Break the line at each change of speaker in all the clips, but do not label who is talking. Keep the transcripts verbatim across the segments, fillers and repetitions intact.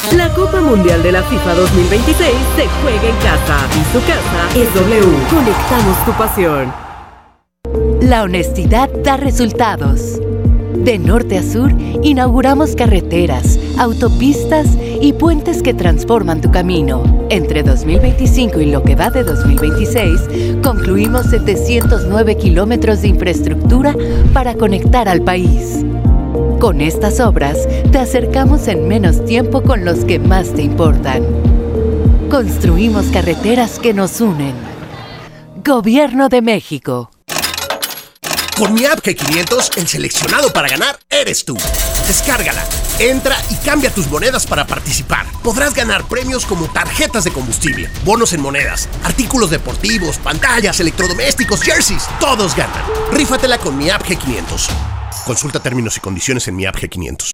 La Copa Mundial de la FIFA dos mil veintiséis se juega en casa y su casa es W. Conectamos tu pasión.
La honestidad da resultados. De norte a sur, inauguramos carreteras, autopistas y puentes que transforman tu camino. Entre dos mil veinticinco y lo que va de dos mil veintiséis, concluimos setecientos nueve kilómetros de infraestructura para conectar al país. Con estas obras, te acercamos en menos tiempo con los que más te importan. Construimos carreteras que nos unen. Gobierno de México.
Con mi app G quinientos, el seleccionado para ganar eres tú. Descárgala, entra y cambia tus monedas para participar. Podrás ganar premios como tarjetas de combustible, bonos en monedas, artículos deportivos, pantallas, electrodomésticos, jerseys. Todos ganan. Rífatela con mi app G quinientos. Consulta términos y condiciones en mi app G quinientos.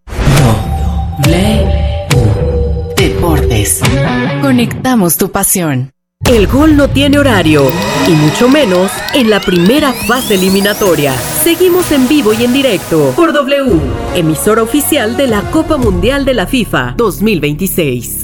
W Deportes. Conectamos tu pasión.
El gol no tiene horario, y mucho menos en la primera fase eliminatoria. Seguimos en vivo y en directo por W, emisora oficial de la Copa Mundial de la FIFA dos mil veintiséis.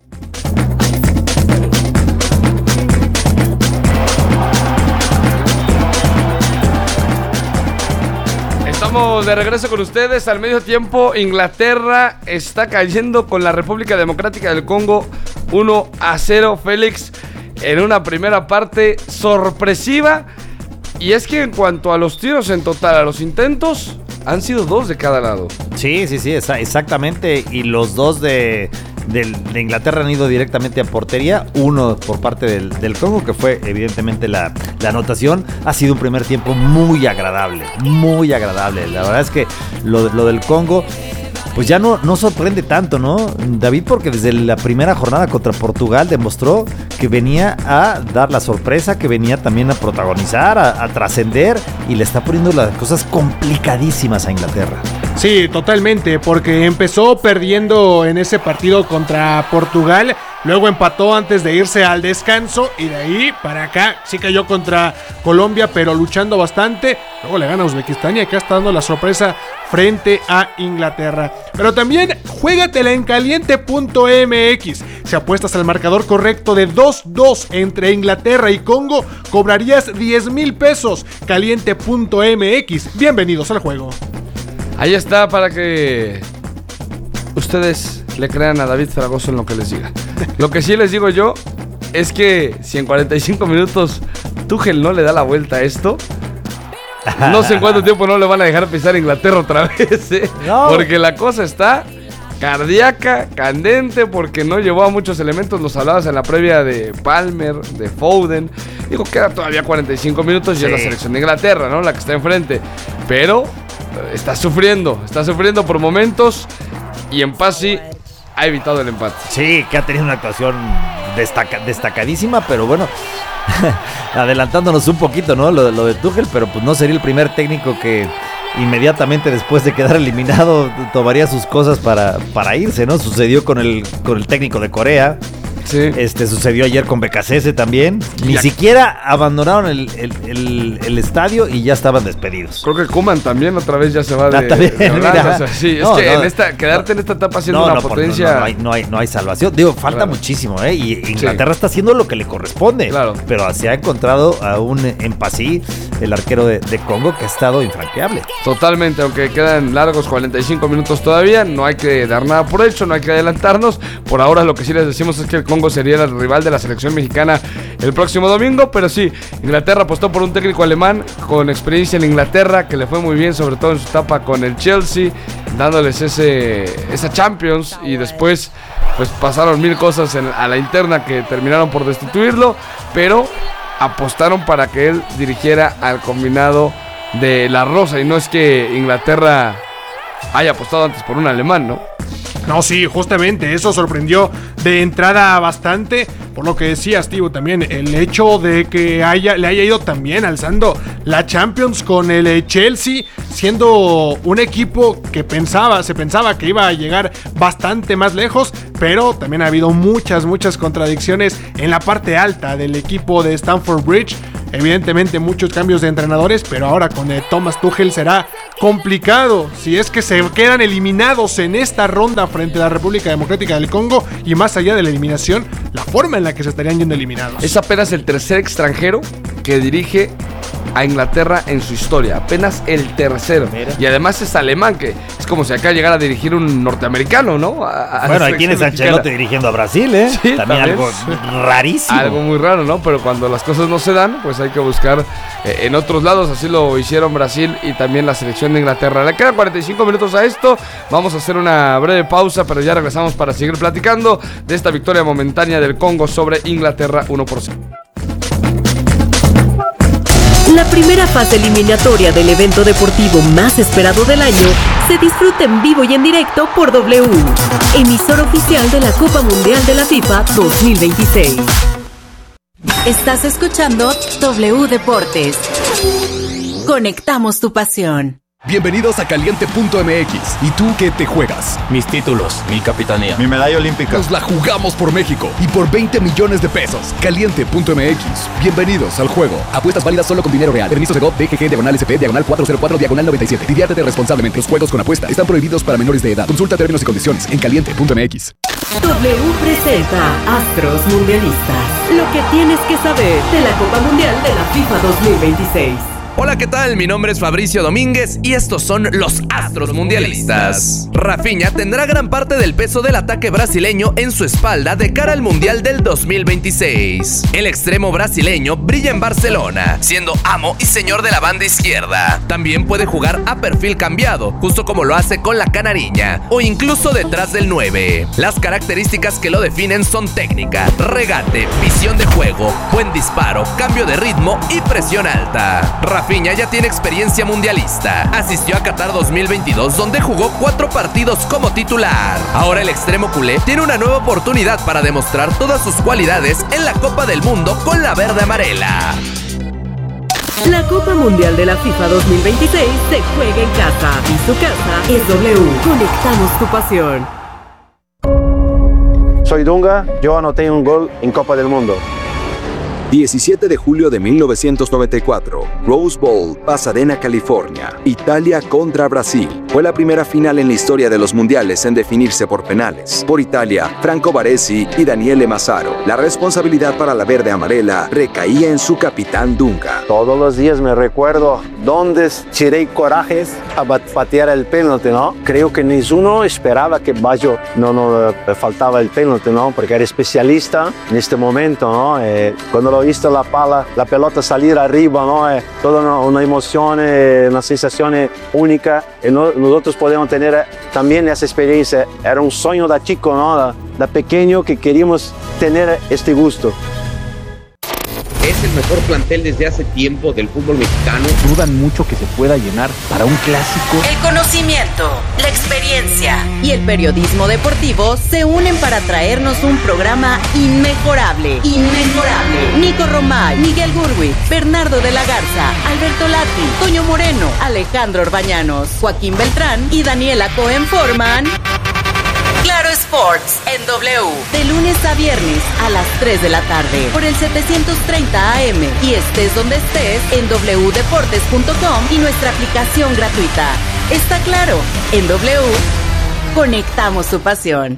Estamos de regreso con ustedes. Al medio tiempo, Inglaterra está cayendo con la República Democrática del Congo uno a cero, Félix, en una primera parte sorpresiva. Y es que en cuanto a los tiros en total, a los intentos, han sido dos de cada lado.
Sí, sí, sí, exactamente. Y los dos de, de, de Inglaterra han ido directamente a portería. Uno por parte del, del Congo, que fue evidentemente la, la anotación. Ha sido un primer tiempo muy agradable, muy agradable. La verdad es que lo, lo del Congo, pues ya no, no sorprende tanto, ¿no, David? Porque desde la primera jornada contra Portugal demostró que venía a dar la sorpresa, que venía también a protagonizar, a, a trascender, y le está poniendo las cosas complicadísimas a Inglaterra.
Sí, totalmente, porque empezó perdiendo en ese partido contra Portugal, luego empató antes de irse al descanso y de ahí para acá sí cayó contra Colombia, pero luchando bastante. Luego le gana a Uzbekistán y acá está dando la sorpresa frente a Inglaterra. Pero también juégatela en caliente punto m x. Si apuestas al marcador correcto de dos dos entre Inglaterra y Congo, cobrarías diez mil pesos. caliente punto m x. Bienvenidos al juego.
Ahí está, para que ustedes le crean a David Zaragoza en lo que les diga. Lo que sí les digo yo es que si en cuarenta y cinco minutos Tuchel no le da la vuelta a esto, no sé en cuánto tiempo no le van a dejar pisar Inglaterra otra vez, ¿eh? No. Porque la cosa está cardíaca, candente, porque no llevó a muchos elementos. Los hablabas en la previa de Palmer, de Foden. Digo, queda todavía cuarenta y cinco minutos y sí, es la selección de Inglaterra, ¿no? La que está enfrente. Pero está sufriendo, está sufriendo por momentos, y en Pasi ha evitado el empate.
Sí, que ha tenido una actuación destaca, destacadísima, pero bueno, adelantándonos un poquito, ¿no? Lo, lo de Tuchel, pero pues no sería el primer técnico que inmediatamente después de quedar eliminado tomaría sus cosas para, para irse, ¿no? Sucedió con el, con el técnico de Corea. Sí. Este sucedió ayer con Becasese también. Ni ya siquiera abandonaron el, el, el, el estadio y ya estaban despedidos.
Creo que Koeman también otra vez ya se va de, ah, también, de Holanda. O sea, sí, no, es que no, en esta, quedarte no, en esta etapa siendo no, una no, potencia.
No, no, hay, no, hay, no hay salvación. Digo, falta claro. muchísimo, ¿eh? Y Inglaterra sí. está haciendo lo que le corresponde. Claro. Pero se ha encontrado aún en Pasi, el arquero de, de Congo, que ha estado infranqueable.
Totalmente, aunque quedan largos cuarenta y cinco minutos todavía. No hay que dar nada por hecho, no hay que adelantarnos. Por ahora lo que sí les decimos es que el Congo sería el rival de la selección mexicana el próximo domingo, pero sí, Inglaterra apostó por un técnico alemán con experiencia en Inglaterra, que le fue muy bien, sobre todo en su etapa con el Chelsea, dándoles ese esa Champions, y después pues pasaron mil cosas en, a la interna que terminaron por destituirlo, pero apostaron para que él dirigiera al combinado de la Rosa, y no es que Inglaterra haya apostado antes por un alemán, ¿no?
No, sí, justamente, eso sorprendió de entrada bastante, por lo que decías, Tivo, también el hecho de que haya, le haya ido también alzando la Champions con el Chelsea, siendo un equipo que pensaba, se pensaba que iba a llegar bastante más lejos, pero también ha habido muchas, muchas contradicciones en la parte alta del equipo de Stamford Bridge. evidentemente muchos cambios de entrenadores, pero ahora con eh, Thomas Tuchel será complicado si es que se quedan eliminados en esta ronda frente a la República Democrática del Congo, y más allá de la eliminación, la forma en la que se estarían yendo eliminados.
Es apenas el tercer extranjero que dirige a Inglaterra en su historia, apenas el tercero. Mira. Y además es alemán, que es como si acá llegara a dirigir un norteamericano, ¿no? A, a
bueno, ahí tienes a Ancelotti dirigiendo a Brasil, ¿eh?
Sí,
también, también algo rarísimo.
Algo muy raro, ¿no? Pero cuando las cosas no se dan, pues hay que buscar eh, en otros lados. Así lo hicieron Brasil y también la selección de Inglaterra. Le quedan cuarenta y cinco minutos a esto. Vamos a hacer una breve pausa, pero ya regresamos para seguir platicando de esta victoria momentánea del Congo sobre Inglaterra uno por cero.
La primera fase eliminatoria del evento deportivo más esperado del año se disfruta en vivo y en directo por W, emisor oficial de la Copa Mundial de la FIFA dos mil veintiséis.
Estás escuchando W Deportes. Conectamos tu pasión.
Bienvenidos a Caliente punto M X. ¿Y tú qué te juegas?
Mis títulos, mi capitanía,
mi medalla olímpica. Nos la jugamos por México y por veinte millones de pesos. Caliente punto M X. Bienvenidos al juego. Apuestas válidas solo con dinero real. Permiso de G O V, D G G, diagonal S P, diagonal cuatro cero cuatro, diagonal noventa y siete. Diviértete responsablemente. Los juegos con apuesta están prohibidos para menores de edad. Consulta términos y condiciones en Caliente punto M X.
W presenta Astros Mundialistas. Lo que tienes que saber de la Copa Mundial de la FIFA dos mil veintiséis.
Hola, ¿qué tal? Mi nombre es Fabricio Domínguez y estos son los Astros Mundialistas. Rafinha tendrá gran parte del peso del ataque brasileño en su espalda de cara al Mundial del dos mil veintiséis. El extremo brasileño brilla en Barcelona, siendo amo y señor de la banda izquierda. También puede jugar a perfil cambiado, justo como lo hace con la canariña, o incluso detrás del nueve. Las características que lo definen son técnica, regate, visión de juego, buen disparo, cambio de ritmo y presión alta. Rafinha ya tiene experiencia mundialista. Asistió a Qatar dos mil veintidós, donde jugó cuatro partidos como titular. Ahora el extremo culé tiene una nueva oportunidad para demostrar todas sus cualidades en la Copa del Mundo con la verde amarela.
La Copa Mundial de la FIFA dos mil veintiséis se juega en casa y su casa es W. Conectamos tu pasión.
Soy Dunga, yo anoté un gol en Copa del Mundo.
diecisiete de julio de mil novecientos noventa y cuatro, Rose Bowl, Pasadena, California. Italia contra Brasil. Fue la primera final en la historia de los mundiales en definirse por penales. Por Italia, Franco Baresi y Daniele Massaro. La responsabilidad para la verde amarela recaía en su capitán Dunga.
Todos los días me recuerdo dónde tiré corajes a patear el penalti, ¿no? Creo que ninguno esperaba que Baggio no nos faltaba el penalti, ¿no? Porque era especialista en este momento, ¿no? Eh, cuando lo visto la pala, la pelota salir arriba, ¿no? Eh, toda una, una emoción, eh, una sensación eh, única. Eh, no, nosotros podemos tener eh, también esa experiencia. Era un sueño de chico, ¿no? De, de pequeño que queríamos tener este gusto.
Es el mejor plantel desde hace tiempo del fútbol mexicano.
Dudan mucho que se pueda llenar para un clásico.
El conocimiento, la experiencia y el periodismo deportivo se unen para traernos un programa inmejorable. Inmejorable. Nico Romay, Miguel Gurwitz, Bernardo de la Garza, Alberto Lati, Toño Moreno, Alejandro Orbañanos, Joaquín Beltrán y Daniela Cohen forman Claro Sports en W, de lunes a viernes a las tres de la tarde por el setecientos treinta A M y estés donde estés en doble u deportes punto com y nuestra aplicación gratuita. Está claro, en W conectamos tu pasión.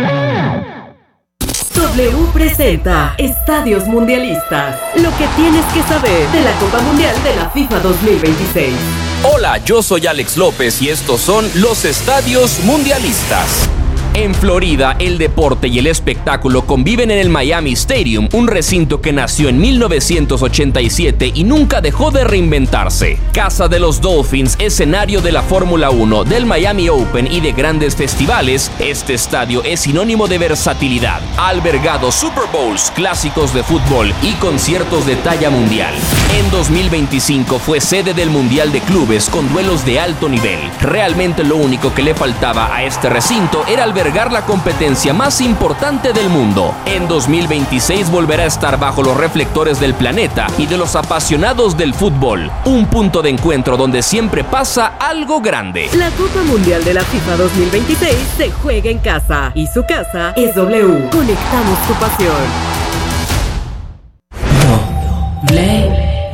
W presenta Estadios Mundialistas. Lo que tienes que saber de la Copa Mundial de la FIFA dos mil veintiséis.
Hola, yo soy Alex López y estos son los Estadios Mundialistas. En Florida, el deporte y el espectáculo conviven en el Miami Stadium, un recinto que nació en mil novecientos ochenta y siete y nunca dejó de reinventarse. Casa de los Dolphins, escenario de la Fórmula uno, del Miami Open y de grandes festivales, este estadio es sinónimo de versatilidad. Ha albergado Super Bowls, clásicos de fútbol y conciertos de talla mundial. En dos mil veinticinco fue sede del Mundial de Clubes con duelos de alto nivel. Realmente lo único que le faltaba a este recinto era albergar la competencia más importante del mundo. En dos mil veintiséis volverá a estar bajo los reflectores del planeta y de los apasionados del fútbol. Un punto de encuentro donde siempre pasa algo grande.
La Copa Mundial de la FIFA dos mil veintiséis se juega en casa y su casa es W. Conectamos tu pasión.
Doble.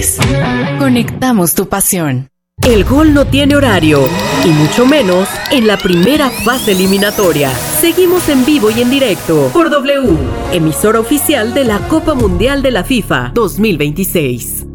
Deportes. Conectamos tu pasión.
El gol no tiene horario, y mucho menos en la primera fase eliminatoria. Seguimos en vivo y en directo por W, emisora oficial de la Copa Mundial de la FIFA dos mil veintiséis.